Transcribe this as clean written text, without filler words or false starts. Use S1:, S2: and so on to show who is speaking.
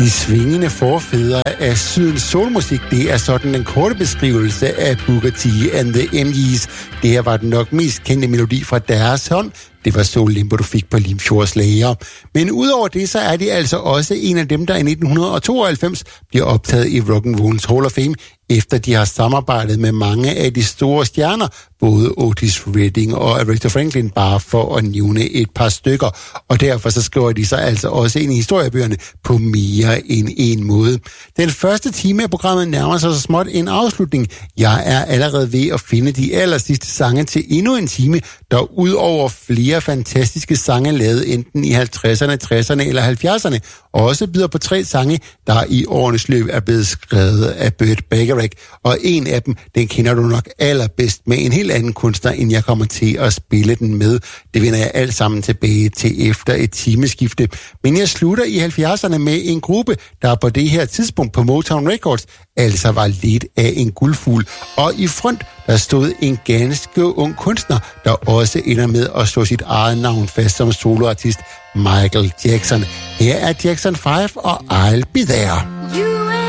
S1: De svingende forfædre af sydens soulmusik, det er sådan en korte beskrivelse af Booker T and the MG's. Det her var den nok mest kendte melodi fra deres hånd. Det var Soul Limbo, du fik på Limfjords Lager. Men udover det, så er de altså også en af dem, der i 1992 bliver optaget i Rock'n'Roll's Hall of Fame, efter de har samarbejdet med mange af de store stjerner, både Otis Redding og Aretha Franklin, bare for at nævne et par stykker. Og derfor så skriver de sig altså også ind i historiebøgerne på mere end en måde. Den første time af programmet nærmer sig så småt en afslutning. Jeg er allerede ved at finde de allersidste sange til endnu en time, der ud over flere fantastiske sange lavet enten i 50'erne, 60'erne eller 70'erne, også byder på 3 sange, der i årenes løb er blevet skrevet af Burt Bacharach. Og en af dem, den kender du nok allerbedst med en helt anden kunstner, end jeg kommer til at spille den med. Det vender jeg alt sammen tilbage til efter et timeskifte. Men jeg slutter i 70'erne med en gruppe, der på det her tidspunkt på Motown Records altså var lidt af en guldfugl. Og i front, der stod en ganske ung kunstner, der også ender med at slå sit eget navn fast som soloartist, Michael Jackson. Her er Jackson 5 og I'll Be There.